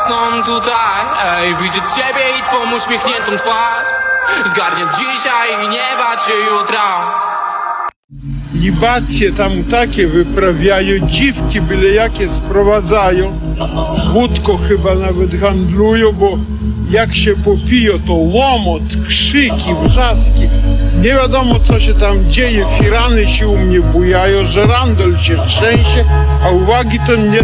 rosną tutaj. Ej, widzę ciebie i twą uśmiechniętą twarz. Zgarniać dzisiaj i nie bać się jutra. Libacje tam takie wyprawiają, dziwki byle jakie sprowadzają. Wódko chyba nawet handlują, bo jak się popiją, to łomot, krzyki, wrzaski. Nie wiadomo co się tam dzieje, firany się u mnie bujają, żerandol się trzęsie, a uwagi to nie